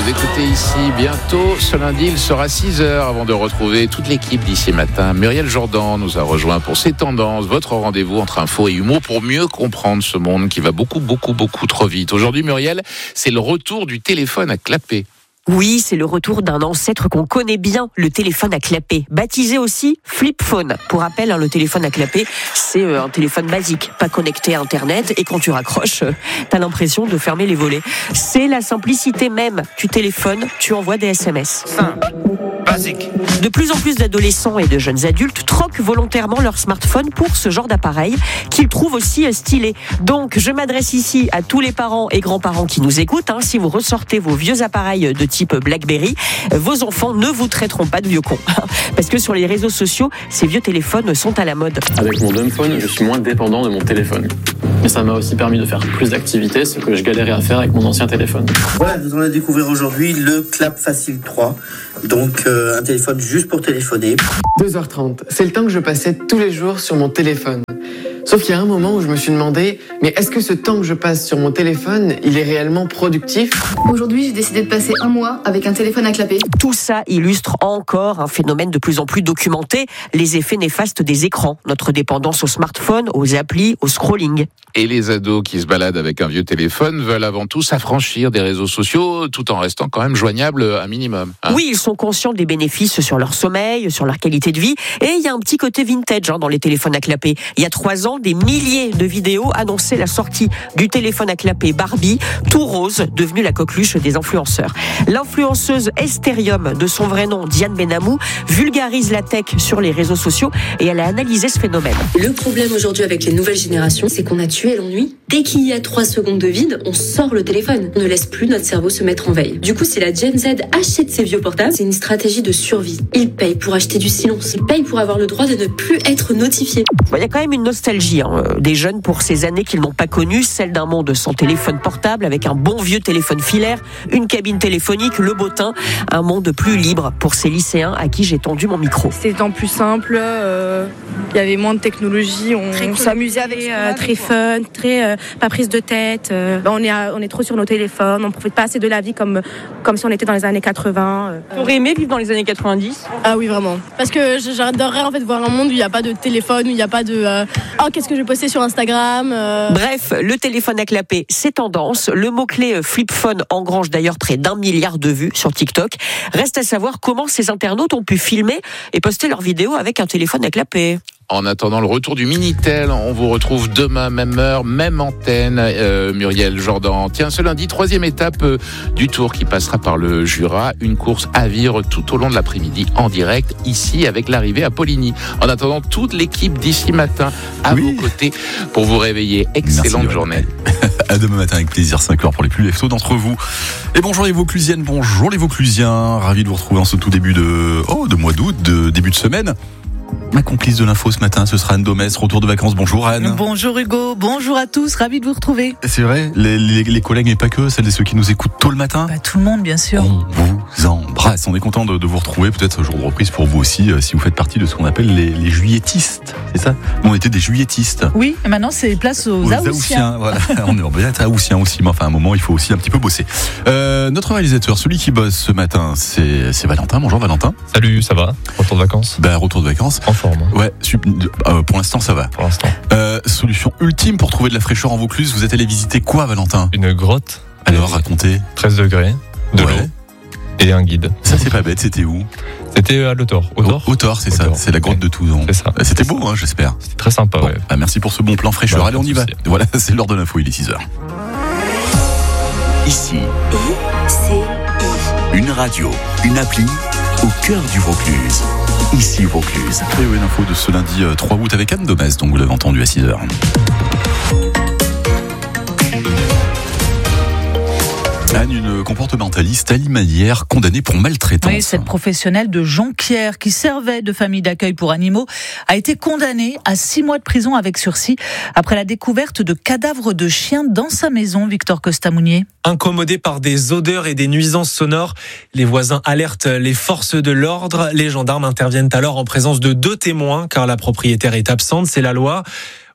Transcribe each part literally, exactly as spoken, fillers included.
Vous écoutez ici bientôt. Ce lundi, il sera six heures avant de retrouver toute l'équipe d'ici matin. Muriel Jourdan nous a rejoint pour ses tendances, votre rendez-vous entre info et humour pour mieux comprendre ce monde qui va beaucoup, beaucoup, beaucoup trop vite. Aujourd'hui, Muriel, c'est le retour du téléphone à clapet. Oui, c'est le retour d'un ancêtre qu'on connaît bien, le téléphone à clapet, baptisé aussi flip phone. Pour rappel, hein, le téléphone à clapet, c'est euh, un téléphone basique, pas connecté à Internet, et quand tu raccroches, euh, t'as l'impression de fermer les volets. C'est la simplicité même du téléphone, tu envoies des S M S. Simple, basique. De plus en plus d'adolescents et de jeunes adultes troquent volontairement leur smartphone pour ce genre d'appareil qu'ils trouvent aussi stylé. Donc, je m'adresse ici à tous les parents et grands-parents qui nous écoutent. Hein, si vous ressortez vos vieux appareils de type BlackBerry, vos enfants ne vous traiteront pas de vieux cons. Parce que sur les réseaux sociaux, ces vieux téléphones sont à la mode. Avec mon dumb phone, je suis moins dépendant de mon téléphone. Mais ça m'a aussi permis de faire plus d'activités, ce que je galérais à faire avec mon ancien téléphone. Voilà, nous allons découvrir aujourd'hui le Clap Facile trois. Donc euh, un téléphone juste pour téléphoner. deux heures trente, c'est le temps que je passais tous les jours sur mon téléphone. Sauf qu'il y a un moment où je me suis demandé, mais est-ce que ce temps que je passe sur mon téléphone, il est réellement productif ? Aujourd'hui, j'ai décidé de passer un mois avec un téléphone à clapet. Tout ça illustre encore un phénomène de plus en plus documenté, les effets néfastes des écrans, notre dépendance au smartphone, aux applis, au scrolling. Et les ados qui se baladent avec un vieux téléphone veulent avant tout s'affranchir des réseaux sociaux tout en restant quand même joignables un minimum. Hein. Oui, ils sont conscients des bénéfices sur leur sommeil, sur leur qualité de vie. Et il y a un petit côté vintage hein, dans les téléphones à clapet. Il y a trois ans, des milliers de vidéos annonçaient la sortie du téléphone à clapet Barbie, tout rose, devenu la coqueluche des influenceurs. L'influenceuse Estérium, de son vrai nom Diane Benamou, vulgarise la tech sur les réseaux sociaux et elle a analysé ce phénomène. Le problème aujourd'hui avec les nouvelles générations, c'est qu'on a tué l'ennui. Dès qu'il y a trois secondes de vide, on sort le téléphone. On ne laisse plus notre cerveau se mettre en veille. Du coup, si la Gen Z achète ses vieux portables, c'est une stratégie de survie. Ils payent pour acheter du silence. Ils payent pour avoir le droit de ne plus être notifiés. Il y a quand même une nostalgie hein, des jeunes pour ces années qu'ils n'ont pas connues, celle d'un monde sans téléphone portable, avec un bon vieux téléphone filaire, une cabine téléphonique, le beau temps, un monde plus libre pour ces lycéens à qui j'ai tendu mon micro. C'était temps plus simple, euh, il y avait moins de technologie, on, on s'amusait avec euh, très fun, très euh, pas prise de tête. Euh, on est à, on est trop sur nos téléphones, on profite pas assez de la vie comme comme si on était dans les années quatre-vingts. Euh. T'aurais aimé vivre dans les années quatre-vingt-dix ? Ah oui vraiment, parce que j'adorerais en fait voir un monde où il n'y a pas de téléphone, où il n'y a pas de euh, oh qu'est-ce que je vais poster sur Instagram. Euh... Bref, le téléphone à clapet, c'est tendance. Le mot-clé flip phone engrange d'ailleurs près d'un milliard de vues sur TikTok. Reste à savoir comment ces internautes ont pu filmer et poster leurs vidéos avec un téléphone à clapet. En attendant le retour du Minitel, on vous retrouve demain, même heure, même antenne, euh, Muriel Jourdan. Tiens, ce lundi, troisième étape euh, du tour qui passera par le Jura. Une course à vivre tout au long de l'après-midi en direct, ici, avec l'arrivée à Poligny. En attendant, toute l'équipe d'ici matin à oui. vos côtés pour vous réveiller. Excellente Merci, journée. À demain matin avec plaisir, cinq heures pour les plus leftos d'entre vous. Et bonjour les Vauclusiennes, bonjour les Vauclusiens. Ravi de vous retrouver en ce tout début de, oh, de mois d'août, de début de semaine. Ma complice de l'info ce matin, ce sera Anne Domès, retour de vacances. Bonjour Anne. Bonjour Hugo, bonjour à tous, ravi de vous retrouver. C'est vrai, les, les, les collègues et pas que, celles et ceux qui nous écoutent tôt le matin. Bah, tout le monde bien sûr. On vous embrasse, on est content de, de vous retrouver, peut-être jour de reprise pour vous aussi, euh, si vous faites partie de ce qu'on appelle les, les juilletistes, c'est ça ? Nous on était des juilletistes. Oui, et maintenant c'est place aux, aux Aoussiens. Voilà, on est bien Aoussiens aussi, mais enfin à un moment il faut aussi un petit peu bosser. Euh, notre réalisateur, celui qui bosse ce matin, c'est, c'est Valentin. Bonjour Valentin. Salut, ça va ? Retour de vacances ? Bah retour de vacances. En forme. Ouais, super. Euh, pour l'instant ça va. Pour l'instant. Euh, solution ultime pour trouver de la fraîcheur en Vaucluse, vous êtes allé visiter quoi Valentin ? Une grotte. Alors racontez. treize degrés, de ouais. l'eau et un guide. Ça c'est pas bête, c'était où ? C'était à l'Autor. Autor, Autor c'est Autor. Ça, c'est la grotte de Touzon. C'est ça. C'était beau hein, j'espère. C'était très sympa, bon, ouais. Bah, merci pour ce bon plan fraîcheur. Bah, Allez on y va. Voilà, c'est l'heure de l'info, il est six heures. Ici, une radio, une appli au cœur du Vaucluse. Ici Vaucluse. Et oui, l'info de ce lundi trois août avec Anne Domès, donc vous l'avez entendu à six heures. Anne, une comportementaliste alimentaire condamnée pour maltraitance. Oui, cette professionnelle de Jonquière qui servait de famille d'accueil pour animaux a été condamnée à six mois de prison avec sursis après la découverte de cadavres de chiens dans sa maison. Victor Costamounier. Incommodés par des odeurs et des nuisances sonores, les voisins alertent les forces de l'ordre. Les gendarmes interviennent alors en présence de deux témoins car la propriétaire est absente, c'est la loi.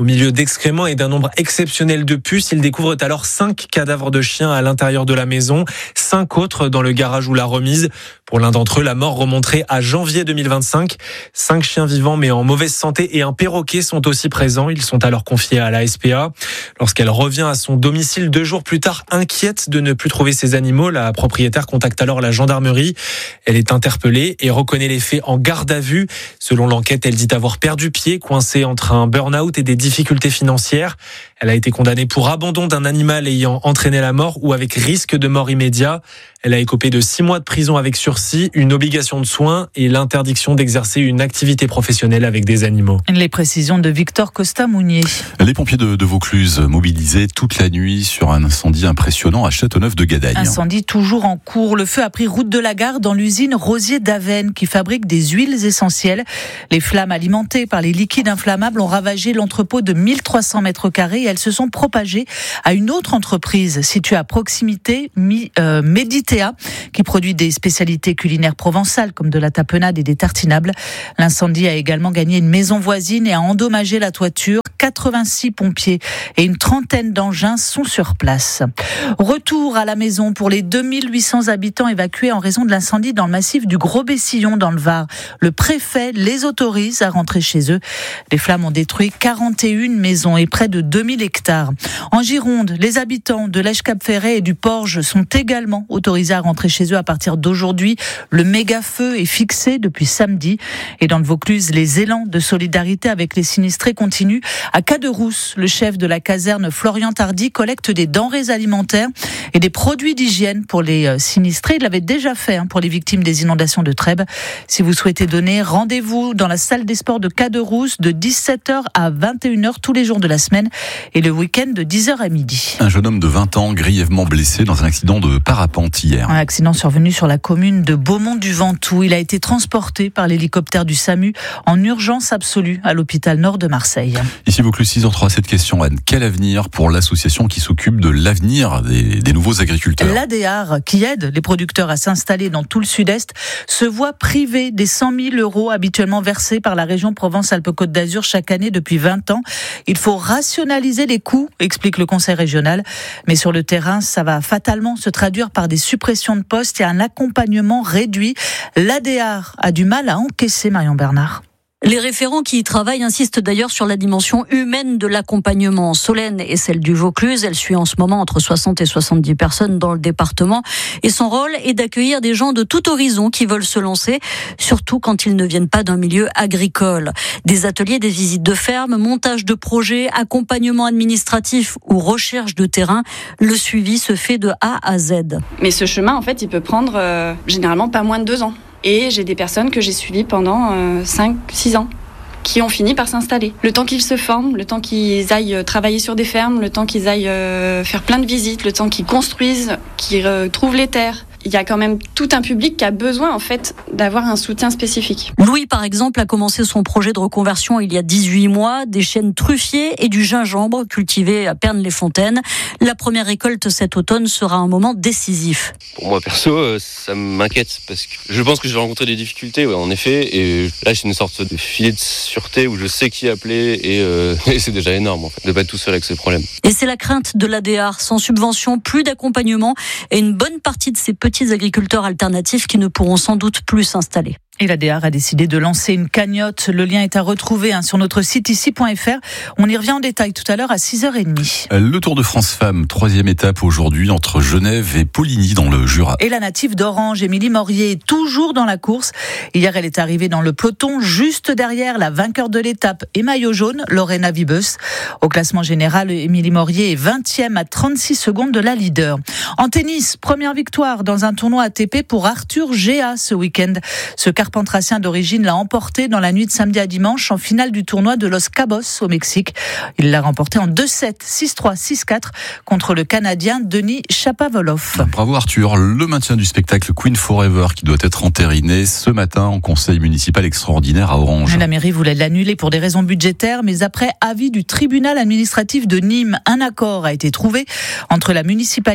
Au milieu d'excréments et d'un nombre exceptionnel de puces, ils découvrent alors cinq cadavres de chiens à l'intérieur de la maison, cinq autres dans le garage ou la remise. Pour l'un d'entre eux, la mort remonterait à janvier deux mille vingt-cinq. Cinq chiens vivants mais en mauvaise santé et un perroquet sont aussi présents. Ils sont alors confiés à la S P A. Lorsqu'elle revient à son domicile deux jours plus tard, inquiète de ne plus trouver ses animaux, la propriétaire contacte alors la gendarmerie. Elle est interpellée et reconnaît les faits en garde à vue. Selon l'enquête, elle dit avoir perdu pied, coincée entre un burn-out et des difficultés financières. Elle a été condamnée pour abandon d'un animal ayant entraîné la mort ou avec risque de mort immédiat. Elle a écopé de six mois de prison avec sursis, une obligation de soins et l'interdiction d'exercer une activité professionnelle avec des animaux. Les précisions de Victor Costa-Mounier. Les pompiers de, de Vaucluse mobilisés toute la nuit sur un incendie impressionnant à Châteauneuf-de-Gadagne. Incendie toujours en cours. Le feu a pris route de la gare dans l'usine Rosier d'Avesnes qui fabrique des huiles essentielles. Les flammes alimentées par les liquides inflammables ont ravagé l'entrepôt de mille trois cents mètres carrés et elles se sont propagées à une autre entreprise située à proximité, euh, Méditerranée, qui produit des spécialités culinaires provençales comme de la tapenade et des tartinables. L'incendie a également gagné une maison voisine et a endommagé la toiture. quatre-vingt-six pompiers et une trentaine d'engins sont sur place. Retour à la maison pour les deux mille huit cents habitants évacués en raison de l'incendie dans le massif du Gros-Bessillon dans le Var. Le préfet les autorise à rentrer chez eux. Les flammes ont détruit quarante et une maisons et près de deux mille hectares. En Gironde, les habitants de l'Èche-Cap-Ferret et du Porge sont également autorisés à rentrer chez eux à partir d'aujourd'hui. Le méga-feu est fixé depuis samedi. Et dans le Vaucluse, les élans de solidarité avec les sinistrés continuent. À Caderousse, le chef de la caserne Florian Tardy collecte des denrées alimentaires et des produits d'hygiène pour les sinistrés. Il l'avait déjà fait pour les victimes des inondations de Trèbes. Si vous souhaitez donner, rendez-vous dans la salle des sports de Caderousse de dix-sept heures à vingt et une heures tous les jours de la semaine et le week-end de dix heures à midi. Un jeune homme de vingt ans grièvement blessé dans un accident de parapente hier. Un accident survenu sur la commune de Beaumont-du-Ventoux. Il a été transporté par l'hélicoptère du SAMU en urgence absolue à l'hôpital Nord de Marseille. Ici Vaucluse six heures trois, cette question, Anne. Quel avenir pour l'association qui s'occupe de l'avenir des, des nouveaux agriculteurs? L'A D A R, qui aide les producteurs à s'installer dans tout le sud-est, se voit privé des cent mille euros habituellement versés par la région Provence-Alpes-Côte d'Azur chaque année depuis vingt ans. Il faut rationaliser les coûts, explique le conseil régional. Mais sur le terrain, ça va fatalement se traduire par des suppressions de postes et un accompagnement réduit. L'A D A R a du mal à encaisser, Marion Bernard. Les référents qui y travaillent insistent d'ailleurs sur la dimension humaine de l'accompagnement. Solène est celle du Vaucluse. Elle suit en ce moment entre soixante et soixante-dix personnes dans le département. Et son rôle est d'accueillir des gens de tout horizon qui veulent se lancer, surtout quand ils ne viennent pas d'un milieu agricole. Des ateliers, des visites de ferme, montage de projets, accompagnement administratif ou recherche de terrain. Le suivi se fait de A à Z. Mais ce chemin, en fait, il peut prendre euh, généralement pas moins de deux ans. Et j'ai des personnes que j'ai suivies pendant euh, cinq six ans, qui ont fini par s'installer. Le temps qu'ils se forment, le temps qu'ils aillent travailler sur des fermes, le temps qu'ils aillent euh, faire plein de visites, le temps qu'ils construisent, qu'ils euh, trouvent les terres. Il y a quand même tout un public qui a besoin en fait d'avoir un soutien spécifique. Louis, par exemple, a commencé son projet de reconversion il y a dix-huit mois, des chênes truffiers et du gingembre cultivés à Pernes-les-Fontaines. La première récolte cet automne sera un moment décisif. Pour moi perso, ça m'inquiète parce que je pense que je vais rencontrer des difficultés, ouais, en effet. Et là, c'est une sorte de filet de sûreté où je sais qui appeler et, euh, et c'est déjà énorme en fait, de pas être tout seul avec ces problèmes. Et c'est la crainte de l'A D A R, sans subvention, plus d'accompagnement et une bonne partie de ces petits petits agriculteurs alternatifs qui ne pourront sans doute plus s'installer. Et l'A D A R a décidé de lancer une cagnotte. Le lien est à retrouver hein, sur notre site ici point f r. On y revient en détail tout à l'heure à six heures trente. Le Tour de France Femmes, troisième étape aujourd'hui entre Genève et Poligny dans le Jura. Et la native d'Orange, Émilie Morier, est toujours dans la course. Hier, elle est arrivée dans le peloton, juste derrière la vainqueur de l'étape et maillot jaune, Lorena Wiebes. Au classement général, Émilie Morier est vingtième à trente-six secondes de la leader. En tennis, première victoire dans un tournoi A T P pour Arthur Géa ce week-end. Ce Carpentracien d'origine l'a emporté dans la nuit de samedi à dimanche en finale du tournoi de Los Cabos au Mexique. Il l'a remporté en deux sept, six trois, six quatre contre le Canadien Denis Shapovalov. Bravo Arthur. Le maintien du spectacle Queen Forever qui doit être entériné ce matin en conseil municipal extraordinaire à Orange. La mairie voulait l'annuler pour des raisons budgétaires, mais après avis du tribunal administratif de Nîmes, un accord a été trouvé entre la municipalité et le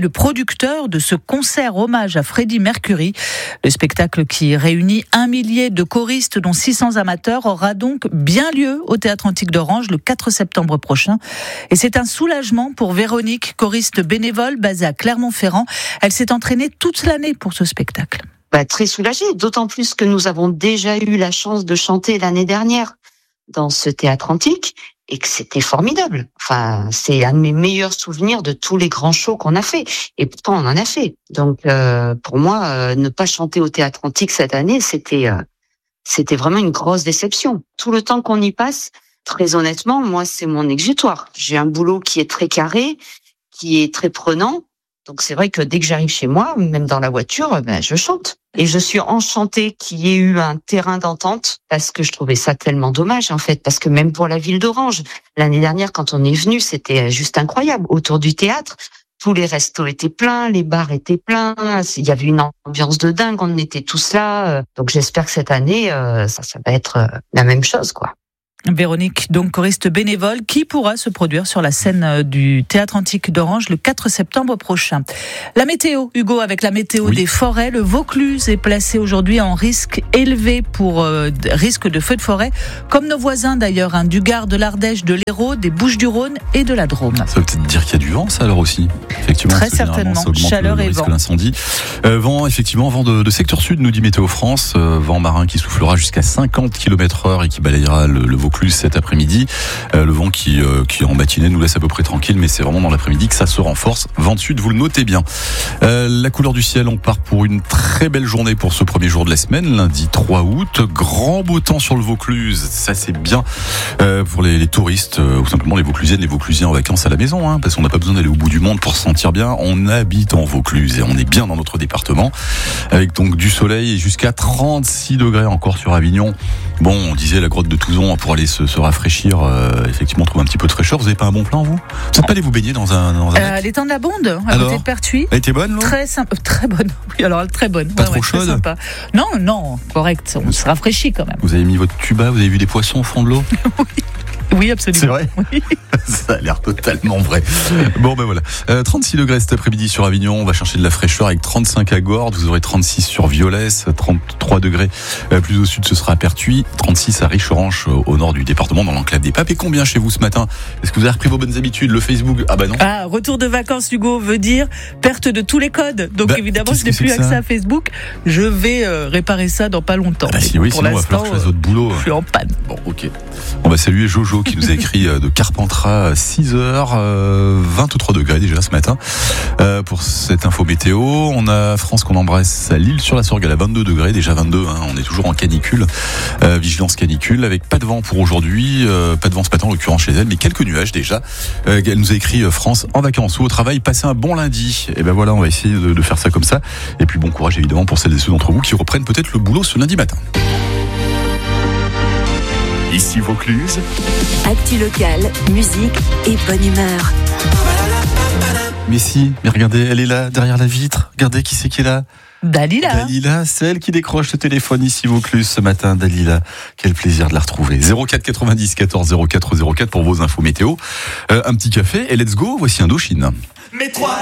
le producteur de ce concert hommage à Freddie Mercury. Le spectacle qui réunit un millier de choristes dont six cents amateurs aura donc bien lieu au Théâtre Antique d'Orange le quatre septembre prochain. Et c'est un soulagement pour Véronique, choriste bénévole basée à Clermont-Ferrand. Elle s'est entraînée toute l'année pour ce spectacle. Bah, très soulagée, d'autant plus que nous avons déjà eu la chance de chanter l'année dernière dans ce Théâtre Antique et que c'était formidable. Enfin, c'est un de mes meilleurs souvenirs de tous les grands shows qu'on a fait. Et pourtant, on en a fait. Donc, euh, pour moi, euh, ne pas chanter au Théâtre Antique cette année, c'était euh, c'était vraiment une grosse déception. Tout le temps qu'on y passe, très honnêtement, moi, c'est mon exutoire. J'ai un boulot qui est très carré, qui est très prenant. Donc c'est vrai que dès que j'arrive chez moi, même dans la voiture, ben je chante. Et je suis enchantée qu'il y ait eu un terrain d'entente parce que je trouvais ça tellement dommage en fait. Parce que même pour la ville d'Orange, l'année dernière quand on est venu, c'était juste incroyable. Autour du théâtre, tous les restos étaient pleins, les bars étaient pleins. Il y avait une ambiance de dingue, on était tous là. Donc j'espère que cette année, ça, ça va être la même chose quoi. Véronique, donc choriste bénévole, qui pourra se produire sur la scène du Théâtre Antique d'Orange le quatre septembre prochain. La météo, Hugo, avec la météo oui. des forêts, le Vaucluse est placé aujourd'hui en risque élevé pour euh, risque de feu de forêt, comme nos voisins d'ailleurs, hein, du Gard, de l'Ardèche, de l'Hérault, des Bouches-du-Rhône et de la Drôme. Ça veut peut-être dire qu'il y a du vent, ça alors aussi. Effectivement, très certainement, chaleur le, le et risque vent. D'incendie. Euh, vent, effectivement, vent de, de secteur sud, nous dit Météo France, euh, vent marin qui soufflera jusqu'à cinquante kilomètres heure et qui balayera le, le Vaucluse cet après-midi. Euh, le vent qui, euh, qui en matinée nous laisse à peu près tranquille, mais c'est vraiment dans l'après-midi que ça se renforce. Vent de sud, vous le notez bien. Euh, la couleur du ciel, on part pour une très belle journée pour ce premier jour de la semaine, lundi trois août. Grand beau temps sur le Vaucluse, ça c'est bien euh, pour les, les touristes, euh, ou simplement les Vauclusiennes, les Vauclusiens en vacances à la maison, hein, parce qu'on n'a pas besoin d'aller au bout du monde pour se sentir bien. On habite en Vaucluse et on est bien dans notre département, avec donc du soleil et jusqu'à trente-six degrés encore sur Avignon. Bon, on disait la grotte de Touzon pour aller se, se rafraîchir, euh, effectivement trouver un petit peu de fraîcheur. Vous n'avez pas un bon plan vous ? Vous n'êtes pas allé vous baigner dans un, dans un euh, l'étang de la Bonde, à alors, côté de Pertuis. Elle était bonne l'eau ? Très sympa, très bonne. Oui, alors très bonne. Pas ouais, trop ouais, chaude ? très sympa. Non, non, correct. On se rafraîchit quand même. Vous avez mis votre tuba, vous avez vu des poissons au fond de l'eau ? Oui. Oui, absolument. C'est vrai ? Oui. Ça a l'air totalement vrai. Bon, ben voilà. Euh, trente-six degrés cet après-midi sur Avignon. On va chercher de la fraîcheur avec trente-cinq à Gordes. Vous aurez trente-six sur Violès, trente-trois degrés euh, plus au sud, ce sera à Pertuis. trente-six à Richeranche, euh, au nord du département, dans l'enclave des Papes. Et combien chez vous ce matin ? Est-ce que vous avez repris vos bonnes habitudes ? Le Facebook ? Ah bah non. Ah, retour de vacances, Hugo, veut dire perte de tous les codes. Donc bah, évidemment, je n'ai plus accès à Facebook. Je vais euh, réparer ça dans pas longtemps. Ah bah si oui, pour sinon on va falloir que je fasse votre boulot. Je suis en panne. Bon, ok. On va saluer Jojo qui nous a écrit de Carpentras, six heures, vingt-trois degrés déjà ce matin. Euh, pour cette info météo, on a France qu'on embrasse à Lille sur la Sorgue, elle a vingt-deux degrés, déjà vingt-deux, hein, on est toujours en canicule, euh, vigilance canicule, avec pas de vent pour aujourd'hui, euh, pas de vent ce matin en l'occurrence chez elle, mais quelques nuages déjà. Euh, elle nous a écrit France en vacances ou au travail, passez un bon lundi. Et ben voilà, on va essayer de, de faire ça comme ça. Et puis bon courage évidemment pour celles et ceux d'entre vous qui reprennent peut-être le boulot ce lundi matin. Ici Vaucluse. Actu local, musique et bonne humeur. Mais si, mais regardez, elle est là, derrière la vitre. Regardez qui c'est qui est là. Dalila. Dalila, celle qui décroche le téléphone ici Vaucluse ce matin. Dalila, quel plaisir de la retrouver. zéro quatre quatre-vingt-dix quatorze zéro quatre zéro quatre pour vos infos météo. Euh, un petit café et let's go, voici Indochine. Mes trois